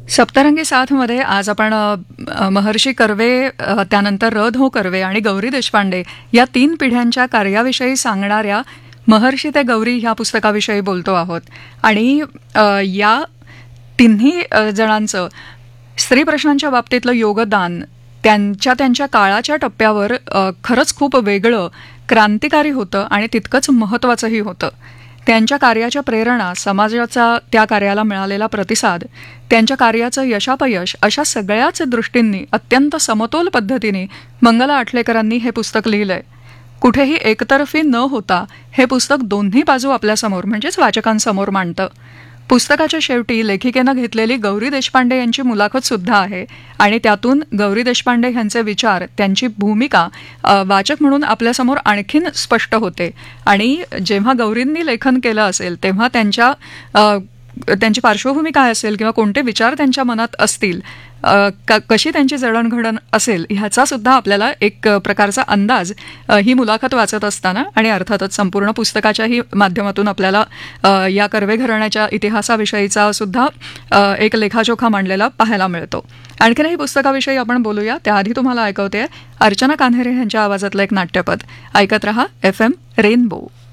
सप्तरंगी साथमध्ये आज आपण महर्षी कर्वे, त्यानंतर र धो कर्वे आणि गौरी देशपांडे या 3 पिढ्यांच्या कार्याविषयी सांगणाऱ्या महर्षी ते गौरी ह्या पुस्तकाविषयी बोलतो आहोत. आणि या तिन्ही जणांचं स्त्री प्रश्नांच्या बाबतीतलं योगदान त्यांच्या काळाच्या टप्प्यावर खरंच खूप वेगळं, क्रांतिकारी होतं आणि तितकंच महत्त्वाचंही होतं. त्यांच्या कार्याच्या प्रेरणा, समाजाचा त्या कार्याला मिळालेला प्रतिसाद, त्यांच्या कार्याचं यशापयश अशा सगळ्याच दृष्टींनी अत्यंत समतोल पद्धतीने मंगला आठलेकरांनी हे पुस्तक लिहिलंय. कुठेही एकतर्फी न होता हे पुस्तक दोन्ही बाजू आपल्यासमोर म्हणजेच वाचकांसमोर मांडतं. पुस्तकाच्या शेवटी लेखिकेनं घेतलेली गौरी देशपांडे यांची मुलाखत सुद्धा आहे आणि त्यातून गौरी देशपांडे यांचे विचार, त्यांची भूमिका वाचक म्हणून आपल्यासमोर आणखीन स्पष्ट होते. आणि जेव्हा गौरींनी लेखन केलं असेल तेव्हा त्यांची पार्श्वभूमी काय असेल किंवा कोणते विचार त्यांच्या मनात असतील, कशी त्यांची जडणघडण असेल, ह्याचा सुद्धा आपल्याला एक प्रकारचा अंदाज ही मुलाखत वाचत असताना आणि अर्थातच संपूर्ण पुस्तकाच्याही माध्यमातून आपल्याला या कर्वे घराण्याच्या इतिहासाविषयीचा सुद्धा एक लेखाजोखा मांडलेला पाहायला मिळतो. आणखीनही पुस्तकाविषयी आपण बोलूया, त्याआधी तुम्हाला ऐकवते अर्चना कान्हेरे यांच्या आवाजातलं एक नाट्यपद. ऐकत रहा FM रेनबो.